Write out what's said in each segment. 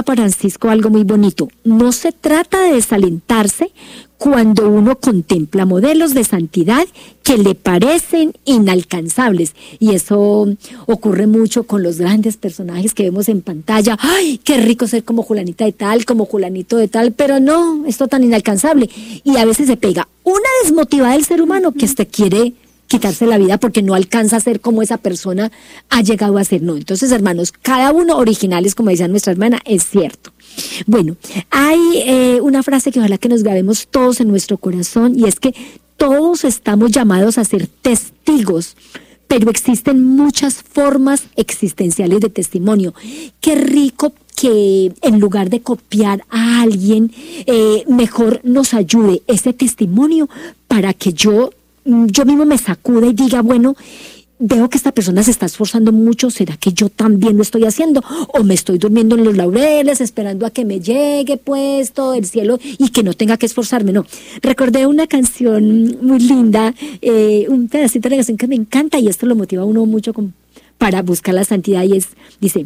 Papa Francisco algo muy bonito. No se trata de desalentarse cuando uno contempla modelos de santidad que le parecen inalcanzables. Y eso ocurre mucho con los grandes personajes que vemos en pantalla. ¡Ay, qué rico ser como Julanita de tal, como Julanito de tal! Pero no, esto tan inalcanzable. Y a veces se pega una desmotivada del ser humano que hasta quiere quitarse la vida porque no alcanza a ser como esa persona ha llegado a ser. No, entonces, hermanos, cada uno originales, como decía nuestra hermana, es cierto. Bueno, hay una frase que ojalá que nos grabemos todos en nuestro corazón, y es que todos estamos llamados a ser testigos, pero existen muchas formas existenciales de testimonio. Qué rico que en lugar de copiar a alguien, mejor nos ayude ese testimonio para que yo mismo me sacuda y diga, bueno, veo que esta persona se está esforzando mucho, ¿será que yo también lo estoy haciendo? ¿O me estoy durmiendo en los laureles esperando a que me llegue pues todo el cielo y que no tenga que esforzarme? No, recordé una canción muy linda, un pedacito de la canción que me encanta, y esto lo motiva a uno mucho para buscar la santidad, y dice: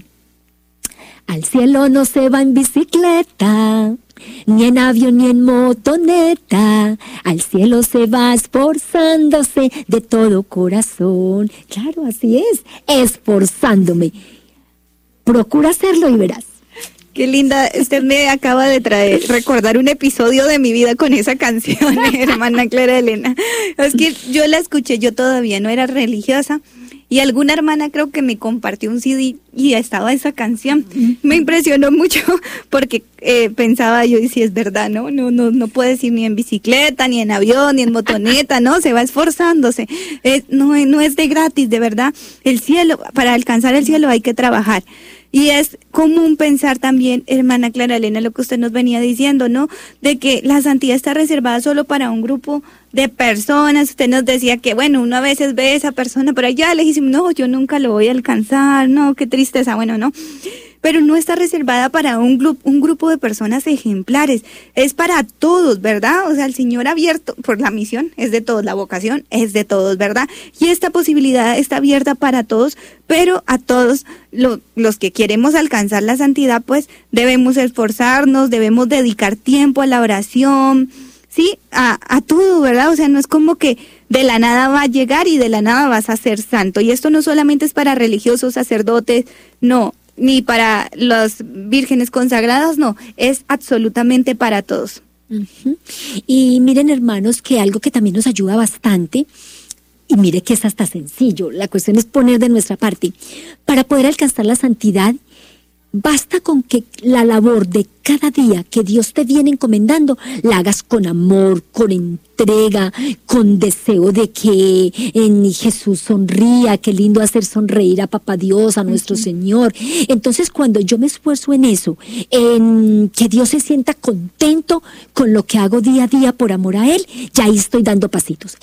al cielo no se va en bicicleta, ni en avión ni en motoneta, al cielo se va esforzándose de todo corazón. Claro, así es, esforzándome. Procura hacerlo y verás. Qué linda, usted me acaba de recordar un episodio de mi vida con esa canción, hermana Clara Elena. Es que yo la escuché, yo todavía no era religiosa, y alguna hermana creo que me compartió un CD y estaba esa canción. Me impresionó mucho porque pensaba yo, y si es verdad, no puedes ir ni en bicicleta, ni en avión, ni en motoneta, no, se va esforzándose. No es de gratis, de verdad. El cielo, para alcanzar el cielo hay que trabajar. Y es común pensar también, hermana Clara Elena, lo que usted nos venía diciendo, ¿no? De que la santidad está reservada solo para un grupo de personas. Usted nos decía que, bueno, uno a veces ve a esa persona por allá lejísimo, no, yo nunca lo voy a alcanzar, no, qué tristeza, bueno, no. Pero no está reservada para un grupo de personas ejemplares, es para todos, ¿verdad? O sea, el Señor abierto por la misión es de todos, la vocación es de todos, ¿verdad? Y esta posibilidad está abierta para todos, pero a todos los que queremos alcanzar la santidad, pues debemos esforzarnos, debemos dedicar tiempo a la oración, sí, a todo, ¿verdad? O sea, no es como que de la nada va a llegar y de la nada vas a ser santo. Y esto no solamente es para religiosos, sacerdotes, no, ni para las vírgenes consagradas, no, es absolutamente para todos. Uh-huh. Y miren, hermanos, que algo que también nos ayuda bastante, y mire que es hasta sencillo, la cuestión es poner de nuestra parte. Para poder alcanzar la santidad, basta con que la labor de cada día que Dios te viene encomendando, la hagas con amor, con entrega, con deseo de que en Jesús sonría. Qué lindo hacer sonreír a Papá Dios, a nuestro Señor. Entonces, cuando yo me esfuerzo en eso, en que Dios se sienta contento con lo que hago día a día por amor a Él, ya ahí estoy dando pasitos.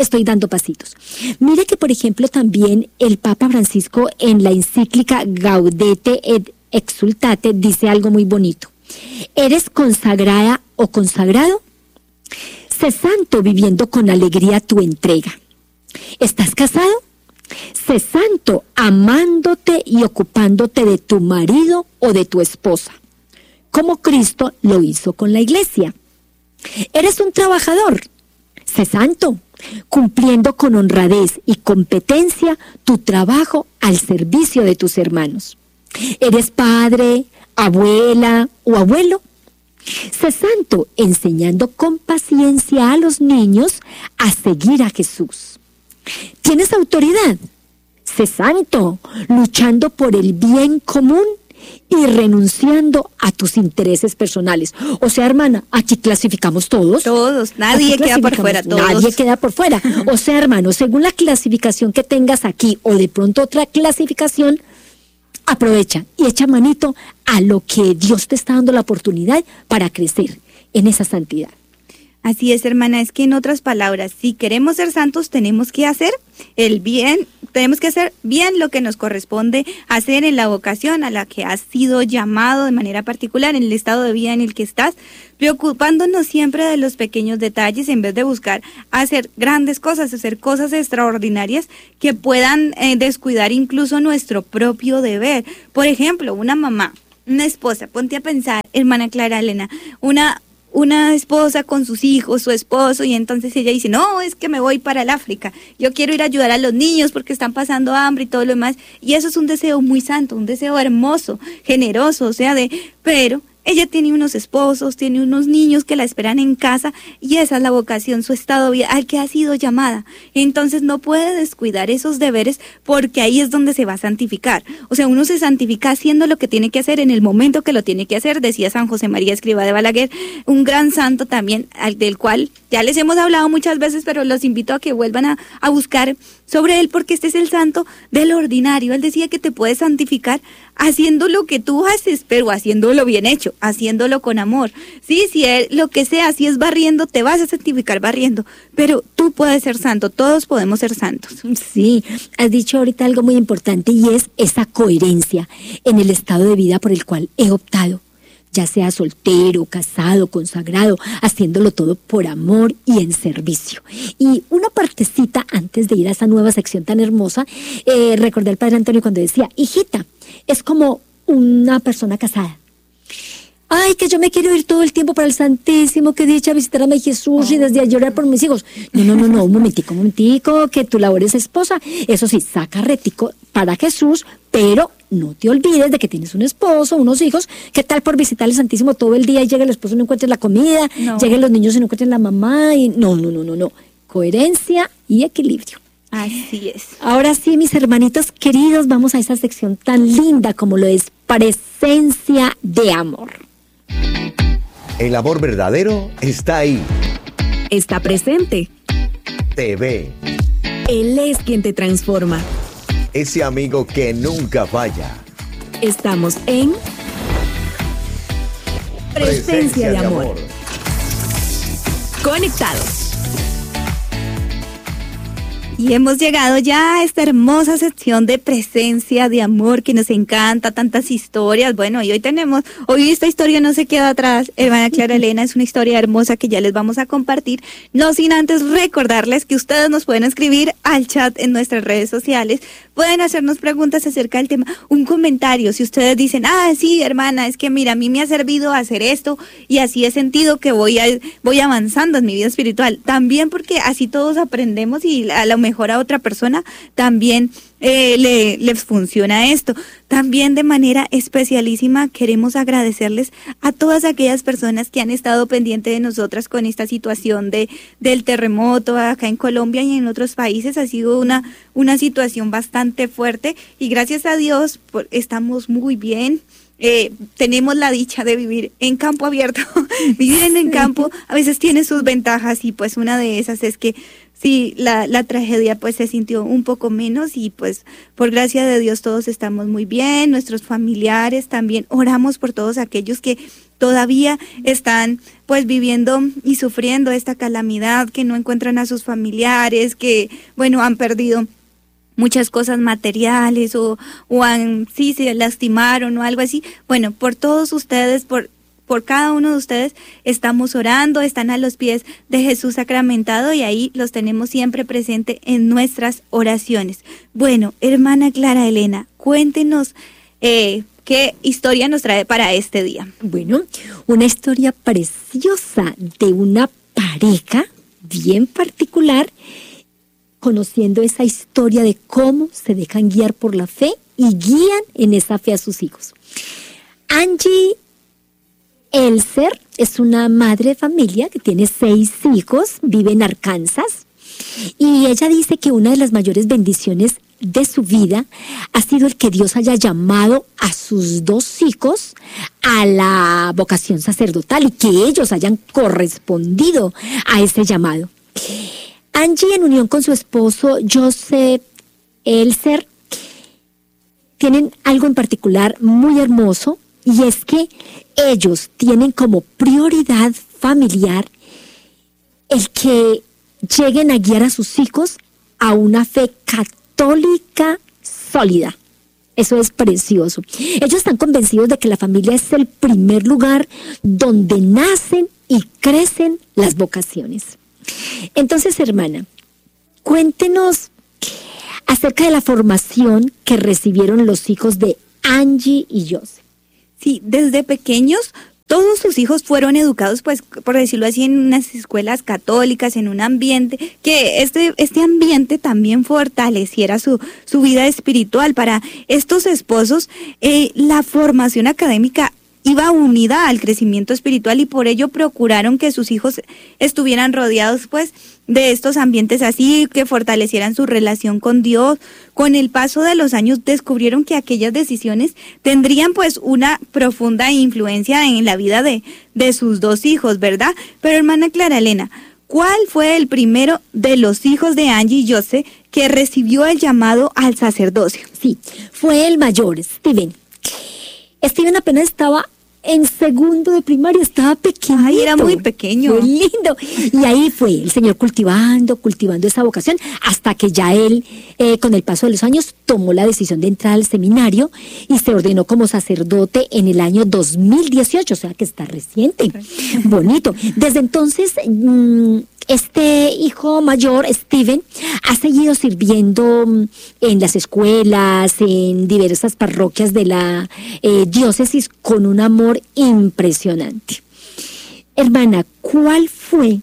Mire que, por ejemplo, también el Papa Francisco en la encíclica Gaudete et Exsultate dice algo muy bonito. ¿Eres consagrada o consagrado? Sé santo viviendo con alegría tu entrega. ¿Estás casado? Sé santo amándote y ocupándote de tu marido o de tu esposa, como Cristo lo hizo con la iglesia. ¿Eres un trabajador? Sé santo, cumpliendo con honradez y competencia tu trabajo al servicio de tus hermanos. ¿Eres padre, abuela o abuelo? Sé santo, enseñando con paciencia a los niños a seguir a Jesús. ¿Tienes autoridad? Sé santo, luchando por el bien común y renunciando a tus intereses personales. O sea, hermana, aquí clasificamos todos. Todos, nadie queda por fuera, todos. Nadie queda por fuera. O sea, hermano, según la clasificación que tengas aquí o de pronto otra clasificación, aprovecha y echa manito a lo que Dios te está dando la oportunidad para crecer en esa santidad. Así es, hermana, es que en otras palabras, si queremos ser santos, tenemos que hacer el bien, tenemos que hacer bien lo que nos corresponde hacer en la vocación a la que has sido llamado de manera particular, en el estado de vida en el que estás, preocupándonos siempre de los pequeños detalles en vez de buscar hacer grandes cosas, hacer cosas extraordinarias que puedan descuidar incluso nuestro propio deber. Por ejemplo, una mamá una esposa, ponte a pensar, hermana Clara Elena, una esposa con sus hijos, su esposo, y entonces ella dice, no, es que me voy para el África, yo quiero ir a ayudar a los niños porque están pasando hambre y todo lo demás, y eso es un deseo muy santo, un deseo hermoso, generoso, o sea, pero ella tiene unos esposos, tiene unos niños que la esperan en casa, y esa es la vocación, su estado de vida, al que ha sido llamada. Entonces no puede descuidar esos deberes, porque ahí es donde se va a santificar. O sea, uno se santifica haciendo lo que tiene que hacer en el momento que lo tiene que hacer, decía San José María Escrivá de Balaguer, un gran santo también, del cual ya les hemos hablado muchas veces, pero los invito a que vuelvan a buscar sobre él, porque este es el santo del ordinario. Él decía que te puedes santificar haciendo lo que tú haces, pero haciéndolo bien hecho, haciéndolo con amor. Sí, si es lo que sea, si es barriendo, te vas a santificar barriendo, pero tú puedes ser santo, todos podemos ser santos. Sí, has dicho ahorita algo muy importante, y es esa coherencia en el estado de vida por el cual he optado, ya sea soltero, casado, consagrado, haciéndolo todo por amor y en servicio. Y una partecita antes de ir a esa nueva sección tan hermosa, recordé al Padre Antonio cuando decía, hijita, es como una persona casada. Ay, que yo me quiero ir todo el tiempo para el Santísimo, que dicha visitar a mi Jesús y desde a llorar por mis hijos. No, un momentico, que tu labor es esposa. Eso sí, saca retico para Jesús, pero no te olvides de que tienes un esposo, unos hijos. ¿Qué tal por visitar el Santísimo todo el día y llega el esposo y no encuentres la comida? No. Lleguen los niños y no encuentren la mamá. Y no. Coherencia y equilibrio. Así es. Ahora sí, mis hermanitos queridos, vamos a esa sección tan linda como lo es presencia de amor. El amor verdadero está ahí. Está presente. Te ve. Él es quien te transforma. Ese amigo que nunca falla. Estamos en Presencia de amor. Conectados. Y hemos llegado ya a esta hermosa sección de presencia de amor que nos encanta, tantas historias. Bueno, y hoy esta historia no se queda atrás, hermana Clara Elena, es una historia hermosa que ya les vamos a compartir, no sin antes recordarles que ustedes nos pueden escribir al chat en nuestras redes sociales, pueden hacernos preguntas acerca del tema, un comentario, si ustedes dicen, sí, hermana, es que mira, a mí me ha servido hacer esto y así he sentido que voy avanzando en mi vida espiritual, también porque así todos aprendemos y a lo mejor a otra persona también les funciona esto. También de manera especialísima queremos agradecerles a todas aquellas personas que han estado pendientes de nosotras con esta situación del terremoto acá en Colombia y en otros países. Ha sido una situación bastante fuerte y gracias a Dios estamos muy bien. Tenemos la dicha de vivir en campo abierto. Vivir en el campo a veces tiene sus ventajas y pues una de esas es que sí, la tragedia pues se sintió un poco menos y pues por gracia de Dios todos estamos muy bien, nuestros familiares también, oramos por todos aquellos que todavía están pues viviendo y sufriendo esta calamidad, que no encuentran a sus familiares, que bueno, han perdido muchas cosas materiales o se lastimaron o algo así. Bueno, por todos ustedes, por cada uno de ustedes estamos orando, están a los pies de Jesús sacramentado y ahí los tenemos siempre presente en nuestras oraciones. Bueno, hermana Clara Elena, cuéntenos qué historia nos trae para este día. Bueno, una historia preciosa de una pareja bien particular, conociendo esa historia de cómo se dejan guiar por la fe y guían en esa fe a sus hijos. Angie Elser es una madre de familia que tiene 6 hijos, vive en Arkansas, y ella dice que una de las mayores bendiciones de su vida ha sido el que Dios haya llamado a sus 2 hijos a la vocación sacerdotal y que ellos hayan correspondido a ese llamado. Angie, en unión con su esposo Joseph Elser, tienen algo en particular muy hermoso, y es que ellos tienen como prioridad familiar el que lleguen a guiar a sus hijos a una fe católica sólida. Eso es precioso. Ellos están convencidos de que la familia es el primer lugar donde nacen y crecen las vocaciones. Entonces, hermana, cuéntenos acerca de la formación que recibieron los hijos de Angie y Joseph. Sí, desde pequeños todos sus hijos fueron educados, pues, por decirlo así, en unas escuelas católicas, en un ambiente, que este ambiente también fortaleciera su vida espiritual. Para estos esposos, la formación académica iba unida al crecimiento espiritual y por ello procuraron que sus hijos estuvieran rodeados, pues, de estos ambientes así, que fortalecieran su relación con Dios. Con el paso de los años descubrieron que aquellas decisiones tendrían pues una profunda influencia en la vida de sus dos hijos, ¿verdad? Pero hermana Clara Elena, ¿cuál fue el primero de los hijos de Angie y Joseph que recibió el llamado al sacerdocio? Sí, fue el mayor, Steven. Steven apenas estaba en segundo de primaria, estaba pequeñito. Ay, era muy pequeño. Muy lindo. Y ahí fue el Señor cultivando esa vocación, hasta que ya él, con el paso de los años, tomó la decisión de entrar al seminario y se ordenó como sacerdote en el año 2018, o sea que está reciente. Bonito. Desde entonces, este hijo mayor, Steven, ha seguido sirviendo en las escuelas, en diversas parroquias de la diócesis con un amor impresionante. Hermana, ¿cuál fue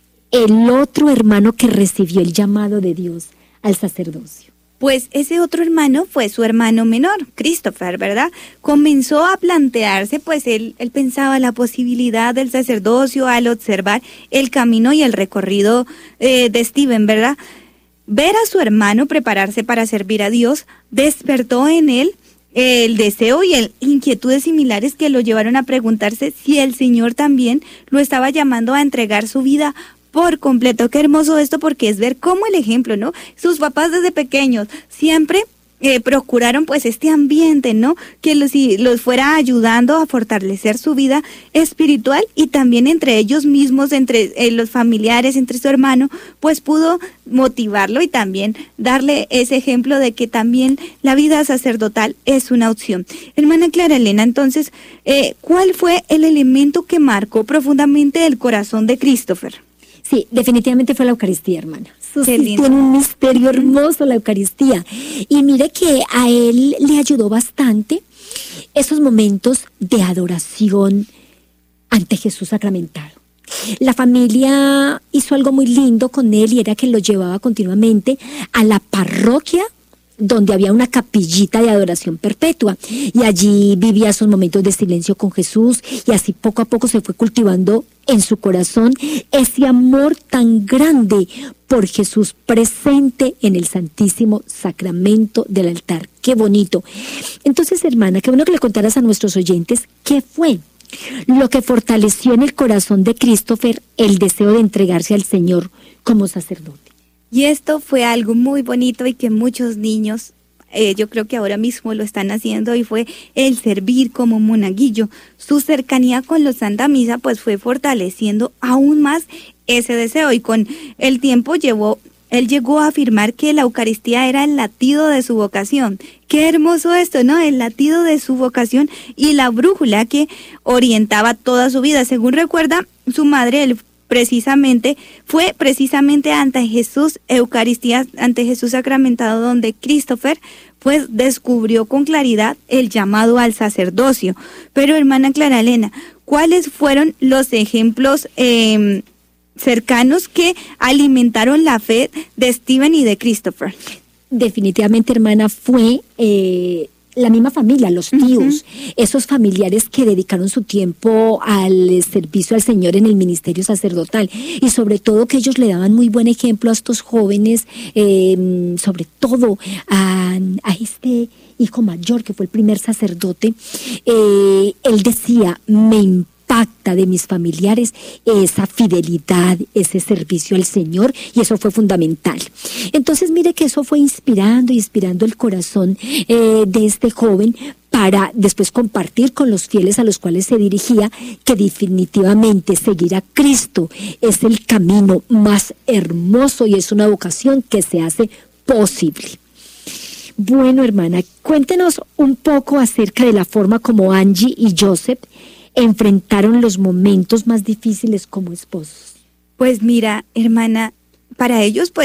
el otro hermano que recibió el llamado de Dios al sacerdocio? Pues ese otro hermano fue su hermano menor, Christopher, ¿verdad? Comenzó a plantearse, pues él pensaba la posibilidad del sacerdocio al observar el camino y el recorrido de Steven, ¿verdad? Ver a su hermano prepararse para servir a Dios despertó en él el deseo y inquietudes similares que lo llevaron a preguntarse si el Señor también lo estaba llamando a entregar su vida por completo. Qué hermoso esto, porque es ver cómo el ejemplo, ¿no? Sus papás desde pequeños siempre procuraron pues este ambiente, ¿no? Que los fuera ayudando a fortalecer su vida espiritual, y también entre ellos mismos, entre los familiares, entre su hermano, pues pudo motivarlo y también darle ese ejemplo de que también la vida sacerdotal es una opción. Hermana Clara Elena, entonces, ¿cuál fue el elemento que marcó profundamente el corazón de Christopher? Sí, definitivamente fue la Eucaristía, hermana. Eso Qué sí, lindo. tiene un misterio hermoso la Eucaristía. Y mire que a él le ayudó bastante esos momentos de adoración ante Jesús sacramentado. La familia hizo algo muy lindo con él, y era que lo llevaba continuamente a la parroquia donde había una capillita de adoración perpetua, y allí vivía esos momentos de silencio con Jesús, y así poco a poco se fue cultivando en su corazón ese amor tan grande por Jesús presente en el Santísimo Sacramento del altar. ¡Qué bonito! Entonces, hermana, qué bueno que le contaras a nuestros oyentes qué fue lo que fortaleció en el corazón de Christopher el deseo de entregarse al Señor como sacerdote. Y esto fue algo muy bonito y que muchos niños, yo creo que ahora mismo lo están haciendo, y fue el servir como monaguillo. Su cercanía con la Santa Misa pues fue fortaleciendo aún más ese deseo, y con el tiempo él llegó a afirmar que la Eucaristía era el latido de su vocación. Qué hermoso esto, ¿no? El latido de su vocación y la brújula que orientaba toda su vida. Según recuerda su madre, fue precisamente ante Jesús, Eucaristía, ante Jesús sacramentado, donde Christopher pues descubrió con claridad el llamado al sacerdocio. Pero hermana Clara Elena, ¿cuáles fueron los ejemplos cercanos que alimentaron la fe de Steven y de Christopher? Definitivamente, hermana, fue la misma familia, los tíos, esos familiares que dedicaron su tiempo al servicio al Señor en el ministerio sacerdotal, y sobre todo que ellos le daban muy buen ejemplo a estos jóvenes, sobre todo a este hijo mayor que fue el primer sacerdote. Él decía: me impacta de mis familiares esa fidelidad, ese servicio al Señor, y eso fue fundamental. Entonces mire que eso fue inspirando el corazón de este joven, para después compartir con los fieles a los cuales se dirigía que definitivamente seguir a Cristo es el camino más hermoso y es una vocación que se hace posible. Bueno, hermana, cuéntenos un poco acerca de la forma como Angie y Joseph enfrentaron los momentos más difíciles como esposos. Pues mira, hermana, para ellos pues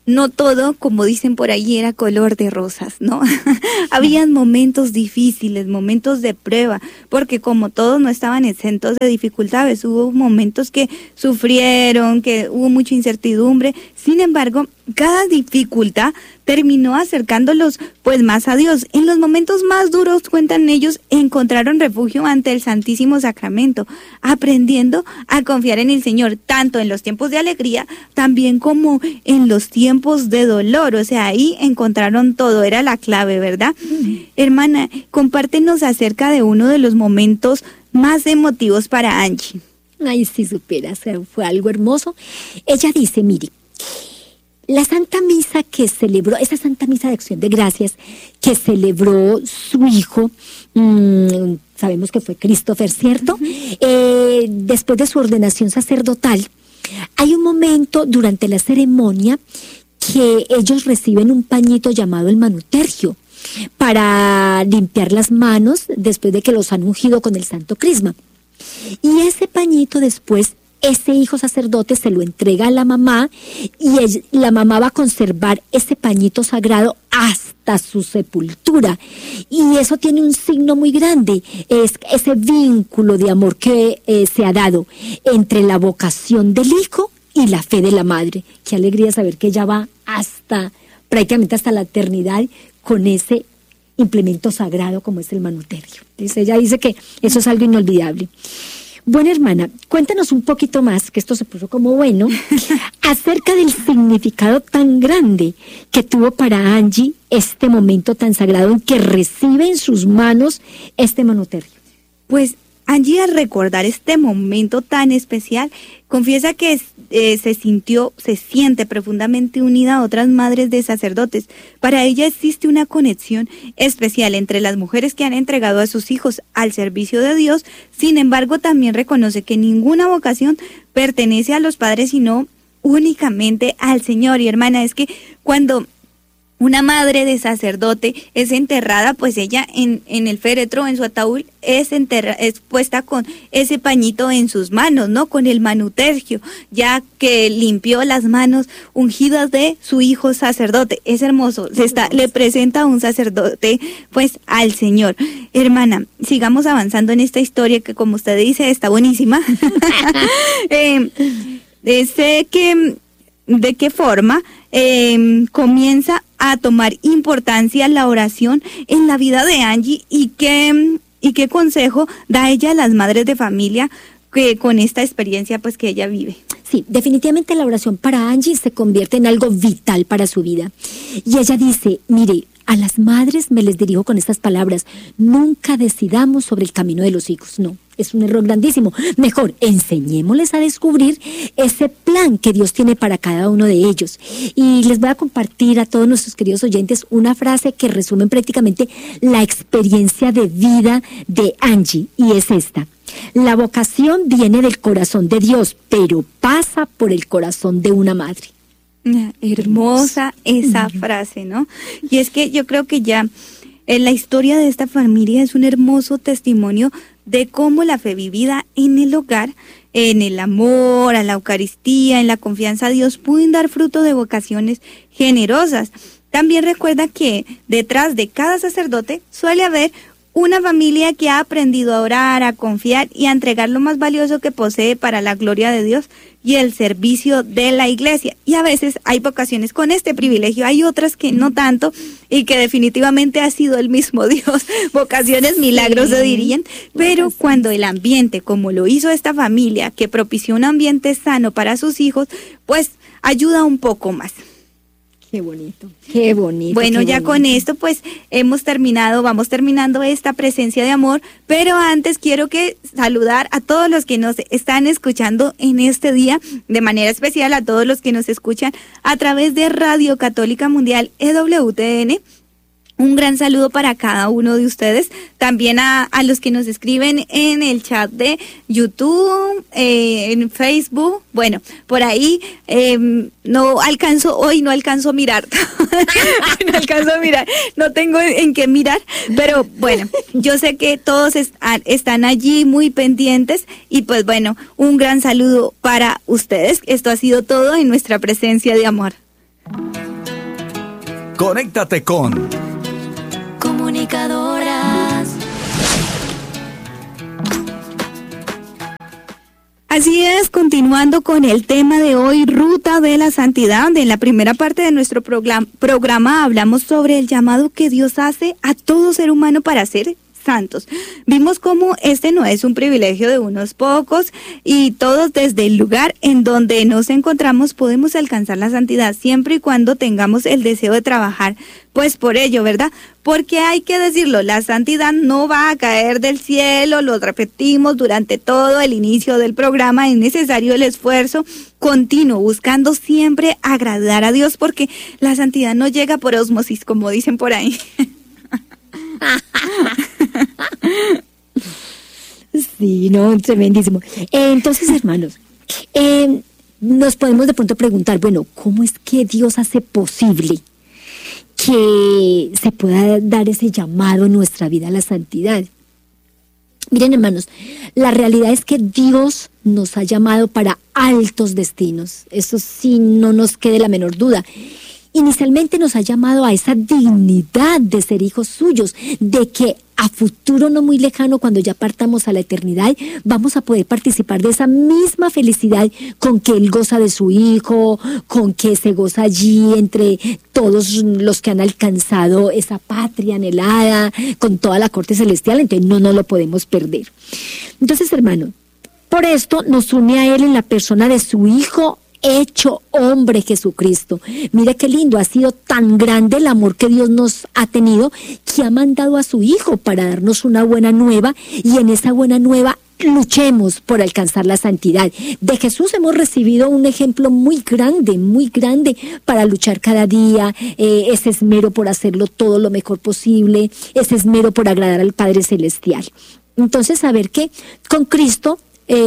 no todo, como dicen por ahí, era color de rosas, ¿no? Habían momentos difíciles, momentos de prueba, porque como todos no estaban exentos de dificultades, hubo momentos que sufrieron, que hubo mucha incertidumbre. Sin embargo, cada dificultad terminó acercándolos pues más a Dios. En los momentos más duros, cuentan ellos, encontraron refugio ante el Santísimo Sacramento, aprendiendo a confiar en el Señor, tanto en los tiempos de alegría, también como en los tiempos de dolor. O sea, ahí encontraron todo, era la clave, ¿verdad? Hermana, compártenos acerca de uno de los momentos más emotivos para Angie. Ay, si supieras, fue algo hermoso. Ella dice, mire, la Santa Misa que celebró, esa Santa Misa de Acción de Gracias que celebró su hijo, sabemos que fue Christopher, ¿cierto? Después de su ordenación sacerdotal, hay un momento durante la ceremonia que ellos reciben un pañito llamado el manutergio para limpiar las manos después de que los han ungido con el Santo Crisma. Y ese pañito después, ese hijo sacerdote se lo entrega a la mamá y la mamá va a conservar ese pañito sagrado hasta su sepultura. Y eso tiene un signo muy grande, es ese vínculo de amor que se ha dado entre la vocación del hijo y la fe de la madre. Qué alegría saber que ella va prácticamente hasta la eternidad con ese implemento sagrado como es el manutergio. Entonces ella dice que eso es algo inolvidable. Bueno, hermana, cuéntanos un poquito más, que esto se puso como bueno, acerca del significado tan grande que tuvo para Angie este momento tan sagrado en que recibe en sus manos este manutergio. Pues Angie, al recordar este momento tan especial, confiesa que se siente profundamente unida a otras madres de sacerdotes. Para ella existe una conexión especial entre las mujeres que han entregado a sus hijos al servicio de Dios. Sin embargo, también reconoce que ninguna vocación pertenece a los padres, sino únicamente al Señor. Y hermana, es que cuando una madre de sacerdote es enterrada, pues ella en el féretro, en su ataúd, es puesta con ese pañito en sus manos, ¿no? Con el manutergio, ya que limpió las manos ungidas de su hijo sacerdote. Es hermoso, le presenta a un sacerdote, pues, al Señor. Hermana, sigamos avanzando en esta historia que, como usted dice, está buenísima. Sé que de qué forma comienza a tomar importancia la oración en la vida de Angie y qué consejo da ella a las madres de familia que con esta experiencia pues que ella vive. Sí, definitivamente la oración para Angie se convierte en algo vital para su vida. Y ella dice, mire, a las madres me les dirijo con estas palabras: nunca decidamos sobre el camino de los hijos, no. Es un error grandísimo. Mejor, enseñémosles a descubrir ese plan que Dios tiene para cada uno de ellos. Y les voy a compartir a todos nuestros queridos oyentes una frase que resume prácticamente la experiencia de vida de Angie, y es esta: la vocación viene del corazón de Dios, pero pasa por el corazón de una madre. Hermosa esa frase, ¿no? Y es que yo creo que ya en la historia de esta familia es un hermoso testimonio de cómo la fe vivida en el hogar, en el amor, a la Eucaristía, en la confianza a Dios, pueden dar fruto de vocaciones generosas. También recuerda que detrás de cada sacerdote suele haber una familia que ha aprendido a orar, a confiar y a entregar lo más valioso que posee para la gloria de Dios y el servicio de la iglesia. Y a veces hay vocaciones con este privilegio, hay otras que no tanto y que definitivamente ha sido el mismo Dios. Vocaciones milagros se dirían, pero cuando el ambiente, como lo hizo esta familia, que propició un ambiente sano para sus hijos, pues ayuda un poco más. Qué bonito, qué bonito. Bueno, qué ya bonito. Con esto pues vamos terminando esta presencia de amor, pero antes quiero saludar a todos los que nos están escuchando en este día, de manera especial a todos los que nos escuchan a través de Radio Católica Mundial EWTN. Un gran saludo para cada uno de ustedes, también a los que nos escriben en el chat de YouTube, en Facebook. Bueno, por ahí no alcanzo a mirar, no tengo en qué mirar, pero bueno, yo sé que todos están allí muy pendientes y pues bueno, un gran saludo para ustedes. Esto ha sido todo en nuestra presencia de amor. Conéctate con Comunicadoras. Así es, continuando con el tema de hoy, Ruta de la Santidad. En la primera parte de nuestro programa hablamos sobre el llamado que Dios hace a todo ser humano para ser santos. Vimos cómo este no es un privilegio de unos pocos y todos desde el lugar en donde nos encontramos podemos alcanzar la santidad siempre y cuando tengamos el deseo de trabajar pues por ello, ¿verdad? Porque hay que decirlo, la santidad no va a caer del cielo, lo repetimos durante todo el inicio del programa, es necesario el esfuerzo continuo, buscando siempre agradar a Dios, porque la santidad no llega por ósmosis, como dicen por ahí. Sí, no, tremendísimo. Entonces, hermanos, nos podemos de pronto preguntar, bueno, ¿cómo es que Dios hace posible que se pueda dar ese llamado en nuestra vida a la santidad? Miren, hermanos, la realidad es que Dios nos ha llamado para altos destinos. Eso sí, no nos quede la menor duda. Inicialmente nos ha llamado a esa dignidad de ser hijos suyos, de que a futuro no muy lejano, cuando ya partamos a la eternidad, vamos a poder participar de esa misma felicidad con que Él goza de su Hijo, con que se goza allí entre todos los que han alcanzado esa patria anhelada, con toda la corte celestial. Entonces no nos lo podemos perder. Entonces, hermano, por esto nos une a Él en la persona de su Hijo hecho hombre, Jesucristo. Mire qué lindo, ha sido tan grande el amor que Dios nos ha tenido, que ha mandado a su Hijo para darnos una buena nueva, y en esa buena nueva luchemos por alcanzar la santidad. De Jesús hemos recibido un ejemplo muy grande para luchar cada día, ese esmero por hacerlo todo lo mejor posible, ese esmero por agradar al Padre Celestial. Entonces, saber que con Cristo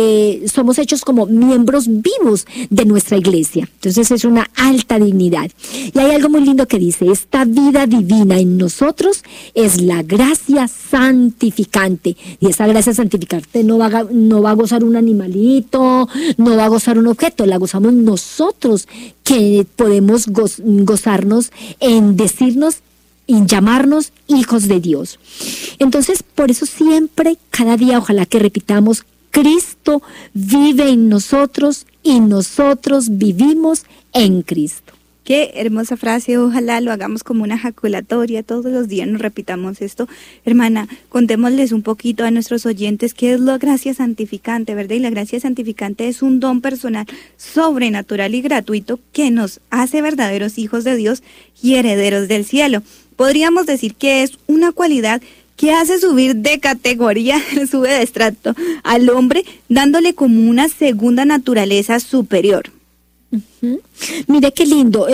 somos hechos como miembros vivos de nuestra iglesia. Entonces es una alta dignidad. Y hay algo muy lindo que dice: esta vida divina en nosotros es la gracia santificante. Y esa gracia santificante no va a gozar un animalito, no va a gozar un objeto, la gozamos nosotros, que podemos gozarnos en decirnos y llamarnos hijos de Dios. Entonces, por eso siempre, cada día, ojalá que repitamos: Cristo vive en nosotros y nosotros vivimos en Cristo. Qué hermosa frase, ojalá lo hagamos como una ejaculatoria, todos los días nos repitamos esto. Hermana, contémosles un poquito a nuestros oyentes qué es la gracia santificante, ¿verdad? Y la gracia santificante es un don personal, sobrenatural y gratuito que nos hace verdaderos hijos de Dios y herederos del cielo. Podríamos decir que es una cualidad que hace subir de categoría, sube de estrato al hombre, dándole como una segunda naturaleza superior. Uh-huh. Mire qué lindo.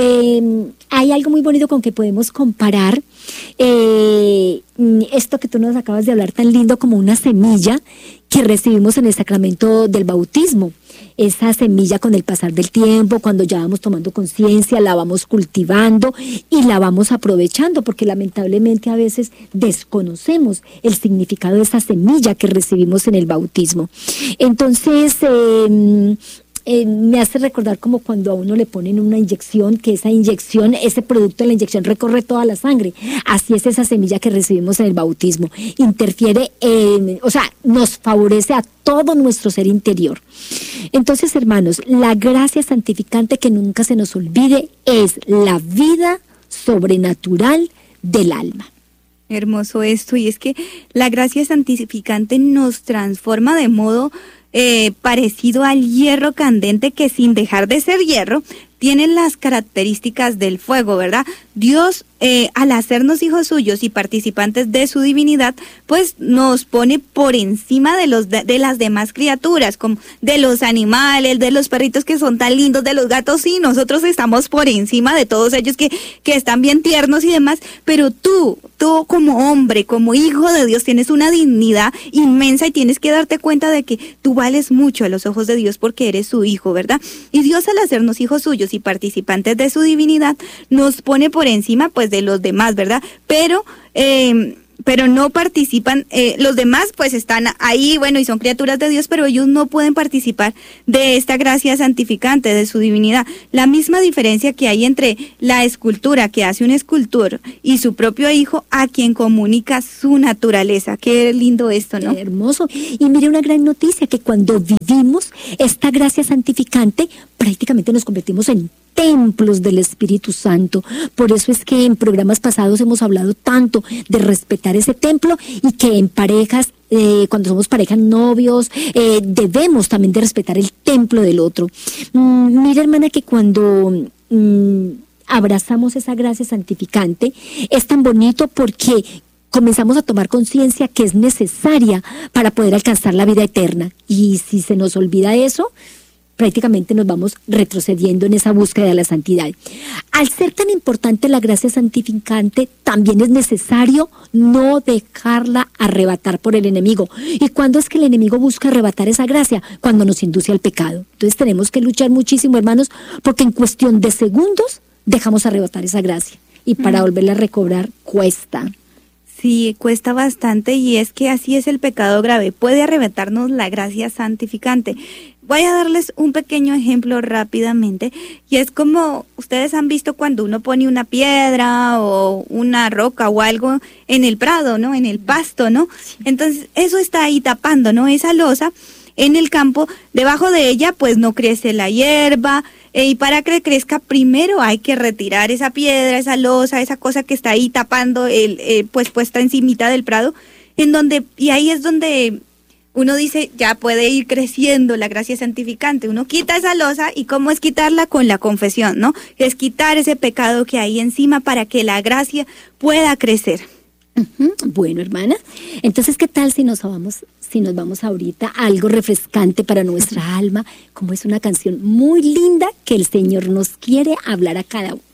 Hay algo muy bonito con que podemos comparar esto que tú nos acabas de hablar, tan lindo, como una semilla que recibimos en el sacramento del bautismo. Esa semilla, con el pasar del tiempo, cuando ya vamos tomando conciencia, la vamos cultivando y la vamos aprovechando, porque lamentablemente a veces desconocemos el significado de esa semilla que recibimos en el bautismo. Entonces, me hace recordar como cuando a uno le ponen una inyección, que esa inyección, ese producto de la inyección recorre toda la sangre. Así es esa semilla que recibimos en el bautismo. Interfiere, nos favorece a todo nuestro ser interior. Entonces, hermanos, la gracia santificante, que nunca se nos olvide, es la vida sobrenatural del alma. Hermoso esto, y es que la gracia santificante nos transforma de modo parecido al hierro candente, que sin dejar de ser hierro, tiene las características del fuego, ¿verdad? Dios, al hacernos hijos suyos y participantes de su divinidad, pues nos pone por encima de las demás criaturas, como de los animales, de los perritos que son tan lindos, de los gatos. Sí, nosotros estamos por encima de todos ellos que están bien tiernos y demás, pero tú como hombre, como hijo de Dios, tienes una dignidad inmensa y tienes que darte cuenta de que tú vales mucho a los ojos de Dios porque eres su hijo, ¿verdad? Y Dios, al hacernos hijos suyos y participantes de su divinidad, nos pone por encima pues de los demás, ¿verdad? Pero pero no participan, los demás pues están ahí, bueno, y son criaturas de Dios, pero ellos no pueden participar de esta gracia santificante, de su divinidad. La misma diferencia que hay entre la escultura que hace un escultor y su propio hijo, a quien comunica su naturaleza. Qué lindo esto, ¿no? Qué hermoso. Y mire, una gran noticia, que cuando vivimos esta gracia santificante, prácticamente nos convertimos en templos del Espíritu Santo. Por eso es que en programas pasados hemos hablado tanto de respetar ese templo, y que en parejas, cuando somos parejas, novios, debemos también de respetar el templo del otro. Mira, hermana, que cuando abrazamos esa gracia santificante, es tan bonito porque comenzamos a tomar conciencia que es necesaria para poder alcanzar la vida eterna. Y si se nos olvida eso, prácticamente nos vamos retrocediendo en esa búsqueda de la santidad. Al ser tan importante la gracia santificante, también es necesario no dejarla arrebatar por el enemigo. ¿Y cuándo es que el enemigo busca arrebatar esa gracia? Cuando nos induce al pecado. Entonces tenemos que luchar muchísimo, hermanos, porque en cuestión de segundos dejamos arrebatar esa gracia. Y para volverla a recobrar cuesta. Sí, cuesta bastante, y es que así es el pecado grave. Puede arrebatarnos la gracia santificante. Voy a darles un pequeño ejemplo rápidamente, y es como ustedes han visto cuando uno pone una piedra o una roca o algo en el prado, ¿no? En el pasto, ¿no? Entonces eso está ahí tapando, ¿no? Esa losa en el campo, debajo de ella pues no crece la hierba, y para que crezca primero hay que retirar esa piedra, esa losa, esa cosa que está ahí tapando, pues puesta encimita del prado, y ahí es donde uno dice, ya puede ir creciendo la gracia santificante. Uno quita esa losa, y ¿cómo es quitarla? Con la confesión, ¿no? Es quitar ese pecado que hay encima para que la gracia pueda crecer. Bueno, hermana, entonces, ¿qué tal si nos vamos ahorita a algo refrescante para nuestra alma, como es una canción muy linda que el Señor nos quiere hablar a cada uno?